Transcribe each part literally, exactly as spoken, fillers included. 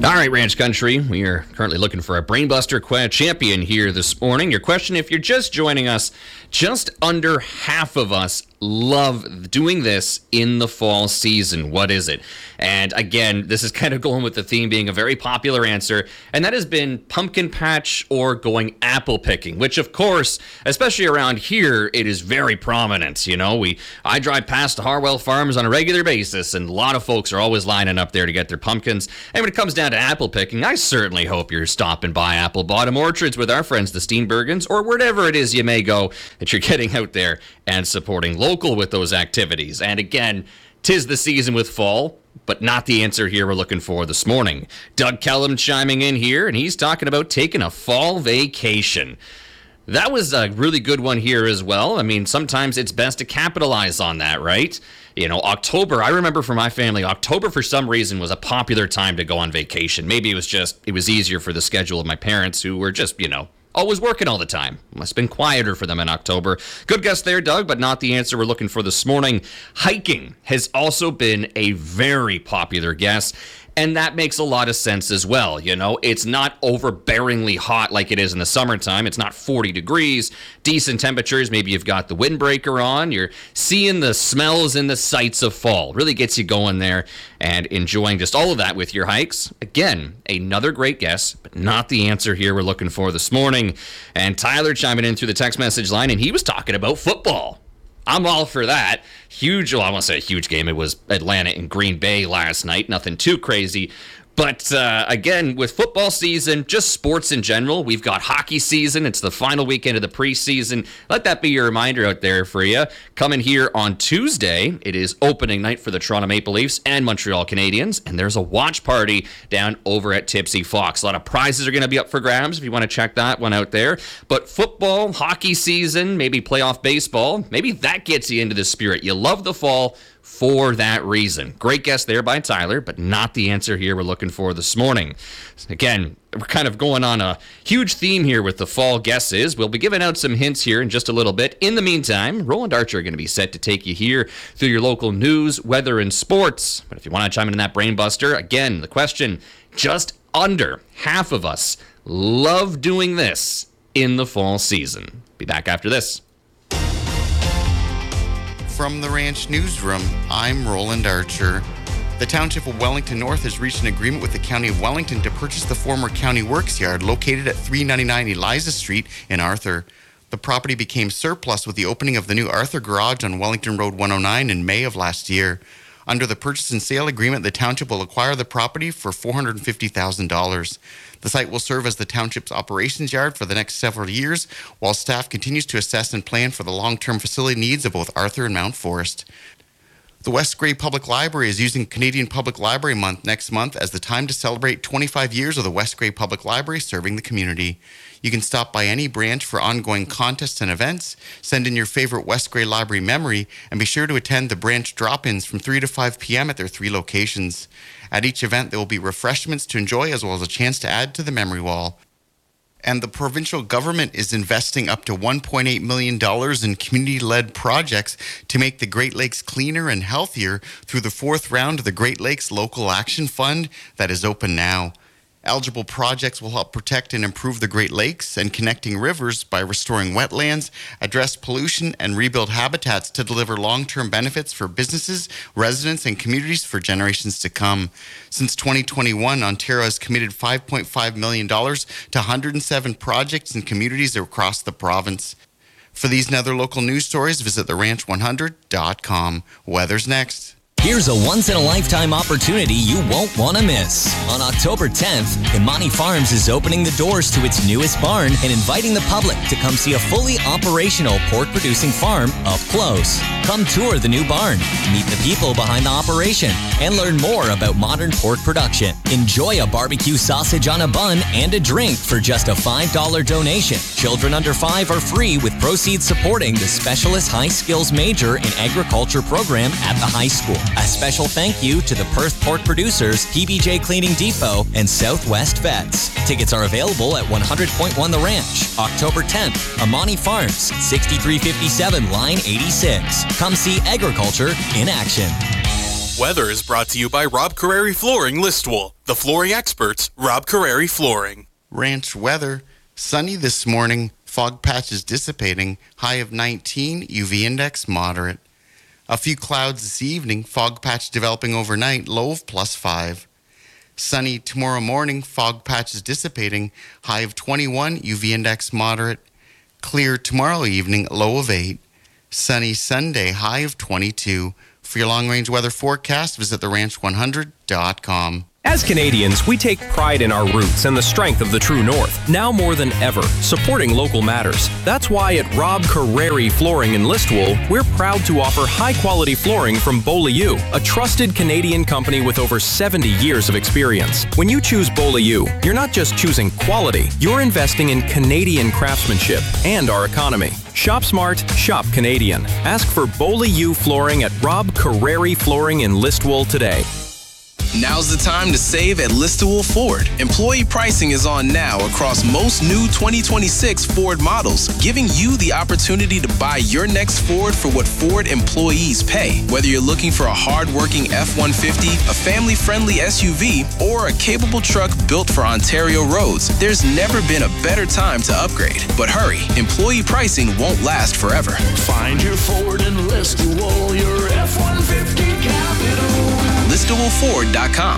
All right, Ranch Country, we are currently looking for a Brainbuster Quad champion here this morning. Your question, if you're just joining us, just under half of us love doing this in the fall season. What is it? And again, this is kind of going with the theme being a very popular answer, and that has been pumpkin patch or going apple picking, which of course, especially around here, it is very prominent. You know, we I drive past Harwell Farms on a regular basis, and a lot of folks are always lining up there to get their pumpkins. And when it comes down to apple picking, I certainly hope you're stopping by Apple Bottom Orchards with our friends, the Steenbergens, or wherever it is you may go, that you're getting out there and supporting local with those activities. And again, 'tis the season with fall, but not the answer here we're looking for this morning. Doug Kellum chiming in here, and he's talking about taking a fall vacation. That was a really good one here as well. I mean, sometimes it's best to capitalize on that, right? You know, October, I remember for my family, October for some reason was a popular time to go on vacation. Maybe it was just, it was easier for the schedule of my parents who were just, you know, always working all the time. Must have been quieter for them in October. Good guess there, Doug, but not the answer we're looking for this morning. Hiking has also been a very popular guess, and that makes a lot of sense as well. You know, it's not overbearingly hot like it is in the summertime. It's not forty degrees, decent temperatures. Maybe you've got the windbreaker on. You're seeing the smells and the sights of fall. Really gets you going there and enjoying just all of that with your hikes. Again, another great guess, but not the answer here we're looking for this morning. And Tyler chiming in through the text message line, and he was talking about football. I'm all for that. Huge, well, I won't say a huge game. It was Atlanta and Green Bay last night. Nothing too crazy. But uh, again, with football season, just sports in general, we've got hockey season. It's the final weekend of the preseason. Let that be your reminder out there for you. Coming here on Tuesday, it is opening night for the Toronto Maple Leafs and Montreal Canadiens, and there's a watch party down over at Tipsy Fox. A lot of prizes are going to be up for grabs if you want to check that one out there. But football, hockey season, maybe playoff baseball, maybe that gets you into the spirit. You love the fall for that reason. Great guess there by Tyler, but not the answer here we're looking for this morning. Again, we're kind of going on a huge theme here with the fall guesses. We'll be giving out some hints here in just a little bit. In the meantime, Roland Archer are going to be set to take you here through your local news, weather, and sports. But if you want to chime in that brain buster, again, the question, just under half of us love doing this in the fall season. Be back after this. From the Ranch Newsroom, I'm Roland Archer. The Township of Wellington North has reached an agreement with the County of Wellington to purchase the former County Works Yard located at three ninety-nine Eliza Street in Arthur. The property became surplus with the opening of the new Arthur Garage on Wellington Road one oh nine in May of last year. Under the purchase and sale agreement, the Township will acquire the property for four hundred fifty thousand dollars. The site will serve as the Township's operations yard for the next several years, while staff continues to assess and plan for the long-term facility needs of both Arthur and Mount Forest. The West Grey Public Library is using Canadian Public Library Month next month as the time to celebrate twenty-five years of the West Grey Public Library serving the community. You can stop by any branch for ongoing contests and events, send in your favorite West Grey Library memory, and be sure to attend the branch drop-ins from three to five p.m. at their three locations. At each event, there will be refreshments to enjoy as well as a chance to add to the memory wall. And the provincial government is investing up to one point eight million dollars in community-led projects to make the Great Lakes cleaner and healthier through the fourth round of the Great Lakes Local Action Fund that is open now. Eligible projects will help protect and improve the Great Lakes and connecting rivers by restoring wetlands, address pollution, and rebuild habitats to deliver long-term benefits for businesses, residents, and communities for generations to come. Since twenty twenty-one, Ontario has committed five point five million dollars to one hundred seven projects in communities across the province. For these and other local news stories, visit the ranch one hundred dot com. Weather's next. Here's a once-in-a-lifetime opportunity you won't want to miss. On October tenth, Imani Farms is opening the doors to its newest barn and inviting the public to come see a fully operational pork-producing farm up close. Come tour the new barn, meet the people behind the operation, and learn more about modern pork production. Enjoy a barbecue sausage on a bun and a drink for just a five dollars donation. Children under five are free with proceeds supporting the Specialist High Skills Major in Agriculture program at the high school. A special thank you to the Perth Pork Producers, P B J Cleaning Depot, and Southwest Vets. Tickets are available at one hundred point one The Ranch, October tenth, Imani Farms, sixty-three fifty-seven Line eighty-six. Come see agriculture in action. Weather is brought to you by Rob Carreri Flooring Listowel. The flooring experts, Rob Carreri Flooring. Ranch weather, sunny this morning, fog patches dissipating, high of nineteen, U V index moderate. A few clouds this evening, fog patch developing overnight, low of plus five. Sunny tomorrow morning, fog patches dissipating, high of twenty-one, U V index moderate. Clear tomorrow evening, low of eight. Sunny Sunday, high of twenty-two. For your long-range weather forecast, visit the ranch one hundred dot com. As Canadians, we take pride in our roots and the strength of the true North. Now more than ever, supporting local matters. That's why at Rob Carreri Flooring in Listowel, we're proud to offer high-quality flooring from Beaulieu, a trusted Canadian company with over seventy years of experience. When you choose Beaulieu, you're not just choosing quality, you're investing in Canadian craftsmanship and our economy. Shop smart, shop Canadian. Ask for Beaulieu Flooring at Rob Carreri Flooring in Listowel today. Now's the time to save at Listowel Ford. Employee pricing is on now across most new twenty twenty-six Ford models, giving you the opportunity to buy your next Ford for what Ford employees pay. Whether you're looking for a hard-working F one fifty, a family-friendly S U V, or a capable truck built for Ontario roads, there's never been a better time to upgrade. But hurry, employee pricing won't last forever. Find your Ford in Listowel, your F one fifty capital. Listowel Ford dot com.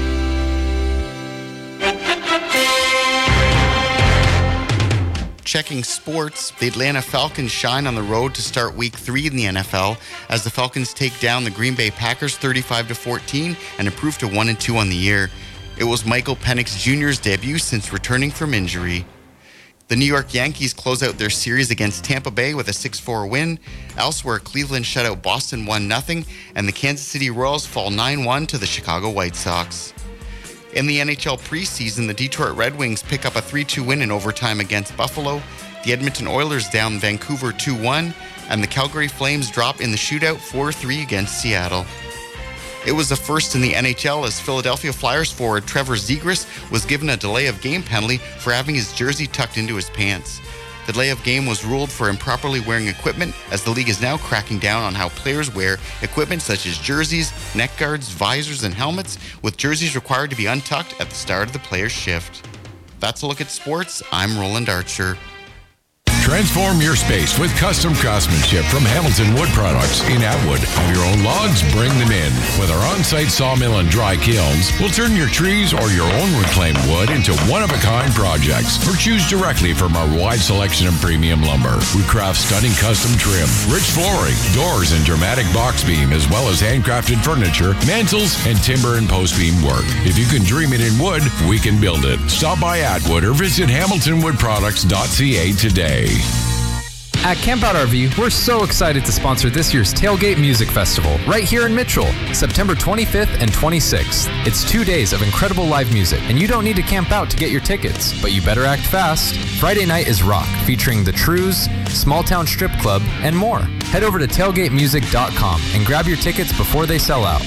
Checking sports, the Atlanta Falcons shine on the road to start week three in the N F L as the Falcons take down the Green Bay Packers thirty-five to fourteen and improve to one and two on the year. It was Michael Penix Junior's debut since returning from injury. The New York Yankees close out their series against Tampa Bay with a six four win. Elsewhere, Cleveland shut out Boston one nothing, and the Kansas City Royals fall nine one to the Chicago White Sox. In the N H L preseason, the Detroit Red Wings pick up a three two win in overtime against Buffalo. The Edmonton Oilers down Vancouver two one, and the Calgary Flames drop in the shootout four three against Seattle. It was the first in the N H L as Philadelphia Flyers forward Trevor Zegras was given a delay of game penalty for having his jersey tucked into his pants. The delay of game was ruled for improperly wearing equipment, as the league is now cracking down on how players wear equipment such as jerseys, neck guards, visors, and helmets, with jerseys required to be untucked at the start of the player's shift. That's a look at sports. I'm Roland Archer. Transform your space with custom craftsmanship from Hamilton Wood Products in Atwood. Have your own logs? Bring them in. With our on-site sawmill and dry kilns, we'll turn your trees or your own reclaimed wood into one-of-a-kind projects, or choose directly from our wide selection of premium lumber. We craft stunning custom trim, rich flooring, doors, and dramatic box beam, as well as handcrafted furniture, mantels, and timber and post beam work. If you can dream it in wood, we can build it. Stop by Atwood or visit hamilton wood products dot c a today. At Campout R V, we're so excited to sponsor this year's Tailgate Music Festival right here in Mitchell, September twenty-fifth and twenty-sixth. It's two days of incredible live music, and you don't need to camp out to get your tickets, but you better act fast. Friday night is rock, featuring The Trues, Small Town Strip Club, and more. Head over to tailgate music dot com and grab your tickets before they sell out.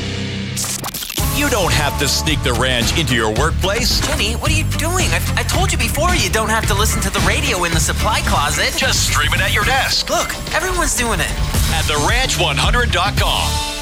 You don't have to sneak the ranch into your workplace. Jenny, what are you doing? I, I told you before you don't have to listen to the radio in the supply closet. Just stream it at your desk. Look, everyone's doing it. At the ranch one hundred dot com.